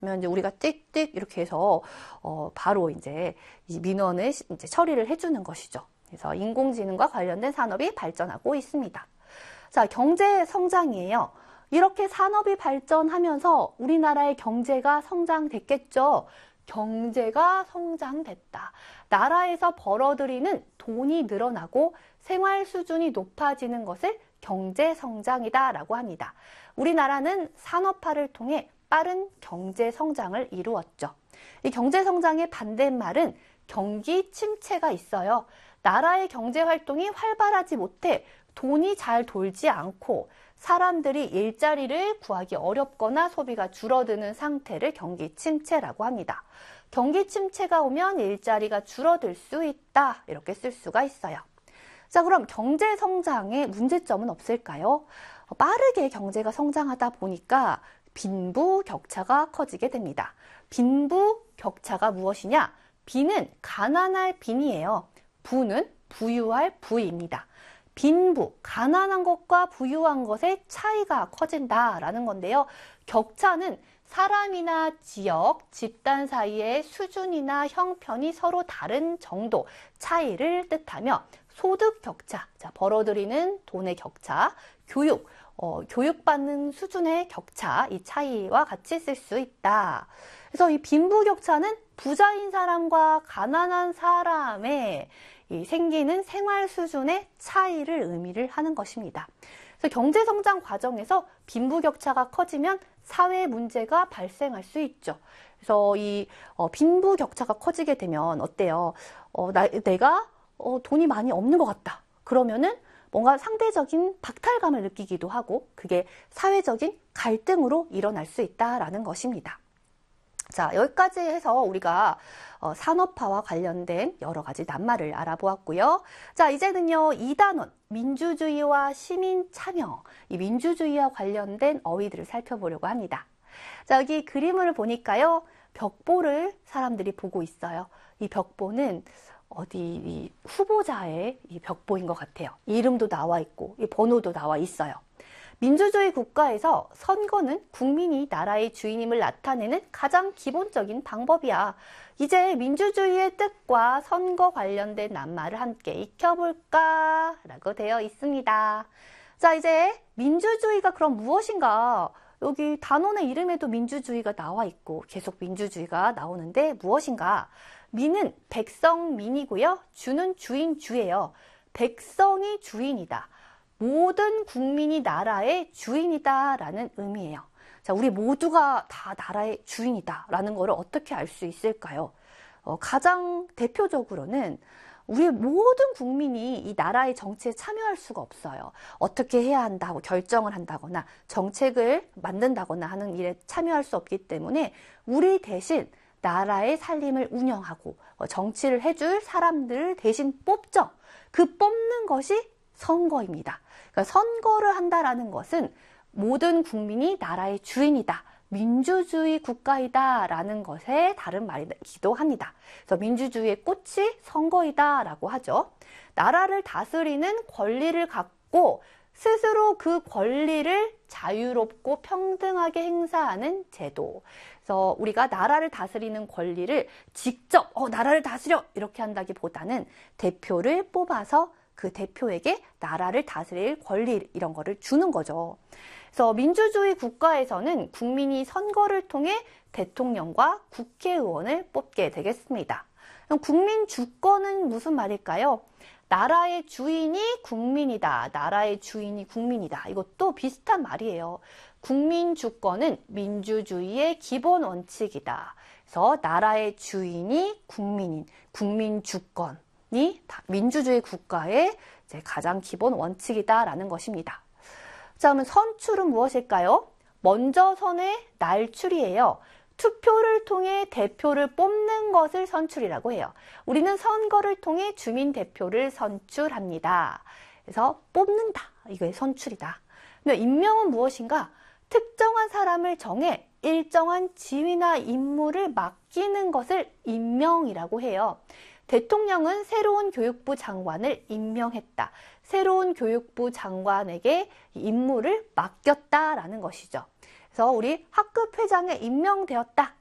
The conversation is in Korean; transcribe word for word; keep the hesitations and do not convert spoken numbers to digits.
그러면 이제 우리가 띡띡 이렇게 해서 어, 바로 이제 이 민원을 이제 처리를 해주는 것이죠. 그래서 인공지능과 관련된 산업이 발전하고 있습니다. 자, 경제 성장이에요. 이렇게 산업이 발전하면서 우리나라의 경제가 성장됐겠죠. 경제가 성장됐다. 나라에서 벌어들이는 돈이 늘어나고 생활 수준이 높아지는 것을 경제 성장이다 라고 합니다. 우리나라는 산업화를 통해 빠른 경제 성장을 이루었죠. 이 경제 성장의 반대말은 경기 침체가 있어요. 나라의 경제 활동이 활발하지 못해 돈이 잘 돌지 않고 사람들이 일자리를 구하기 어렵거나 소비가 줄어드는 상태를 경기 침체라고 합니다. 경기 침체가 오면 일자리가 줄어들 수 있다. 이렇게 쓸 수가 있어요. 자, 그럼 경제 성장의 문제점은 없을까요? 빠르게 경제가 성장하다 보니까 빈부 격차가 커지게 됩니다. 빈부 격차가 무엇이냐? 빈은 가난할 빈이에요. 부는 부유할 부입니다. 빈부, 가난한 것과 부유한 것의 차이가 커진다라는 건데요. 격차는 사람이나 지역, 집단 사이의 수준이나 형편이 서로 다른 정도 차이를 뜻하며 소득 격차, 자, 벌어들이는 돈의 격차, 교육, 어, 교육받는 수준의 격차, 이 차이와 같이 쓸 수 있다. 그래서 이 빈부 격차는 부자인 사람과 가난한 사람의 이 생기는 생활 수준의 차이를 의미를 하는 것입니다. 그래서 경제 성장 과정에서 빈부 격차가 커지면 사회 문제가 발생할 수 있죠. 그래서 이 어, 빈부 격차가 커지게 되면 어때요? 어, 나, 내가 어, 돈이 많이 없는 것 같다. 그러면은 뭔가 상대적인 박탈감을 느끼기도 하고 그게 사회적인 갈등으로 일어날 수 있다라는 것입니다. 자, 여기까지 해서 우리가 어, 산업화와 관련된 여러 가지 낱말을 알아보았고요. 자, 이제는요, 이 단원, 민주주의와 시민 참여, 이 민주주의와 관련된 어휘들을 살펴보려고 합니다. 자, 여기 그림을 보니까요, 벽보를 사람들이 보고 있어요. 이 벽보는 어디 이 후보자의 이 벽보인 것 같아요. 이름도 나와 있고, 이 번호도 나와 있어요. 민주주의 국가에서 선거는 국민이 나라의 주인임을 나타내는 가장 기본적인 방법이야. 이제 민주주의의 뜻과 선거 관련된 낱말을 함께 익혀볼까? 라고 되어 있습니다. 자, 이제 민주주의가 그럼 무엇인가? 여기 단원의 이름에도 민주주의가 나와 있고 계속 민주주의가 나오는데 무엇인가? 민은 백성민이고요. 주는 주인 주예요. 백성이 주인이다. 모든 국민이 나라의 주인이다라는 의미예요. 자, 우리 모두가 다 나라의 주인이다라는 것을 어떻게 알 수 있을까요? 어, 가장 대표적으로는 우리 모든 국민이 이 나라의 정치에 참여할 수가 없어요. 어떻게 해야 한다고 결정을 한다거나 정책을 만든다거나 하는 일에 참여할 수 없기 때문에 우리 대신 나라의 살림을 운영하고 정치를 해줄 사람들을 대신 뽑죠. 그 뽑는 것이 선거입니다. 그러니까 선거를 한다라는 것은 모든 국민이 나라의 주인이다. 민주주의 국가이다 라는 것의 다른 말이기도 합니다. 그래서 민주주의의 꽃이 선거이다 라고 하죠. 나라를 다스리는 권리를 갖고 스스로 그 권리를 자유롭고 평등하게 행사하는 제도. 그래서 우리가 나라를 다스리는 권리를 직접 어, 나라를 다스려 이렇게 한다기보다는 대표를 뽑아서 그 대표에게 나라를 다스릴 권리 이런 거를 주는 거죠. 그래서 민주주의 국가에서는 국민이 선거를 통해 대통령과 국회의원을 뽑게 되겠습니다. 그럼 국민 주권은 무슨 말일까요? 나라의 주인이 국민이다. 나라의 주인이 국민이다. 이것도 비슷한 말이에요. 국민 주권은 민주주의의 기본 원칙이다. 그래서 나라의 주인이 국민인 국민 주권. 이 민주주의 국가의 이제 가장 기본 원칙이다라는 것입니다. 자, 그러면 선출은 무엇일까요? 먼저 선의 날출이에요. 투표를 통해 대표를 뽑는 것을 선출이라고 해요. 우리는 선거를 통해 주민 대표를 선출합니다. 그래서 뽑는다. 이게 선출이다. 근데 임명은 무엇인가? 특정한 사람을 정해 일정한 지위나 임무를 맡기는 것을 임명이라고 해요. 대통령은 새로운 교육부 장관을 임명했다. 새로운 교육부 장관에게 임무를 맡겼다라는 것이죠. 그래서 우리 학급 회장에 임명되었다.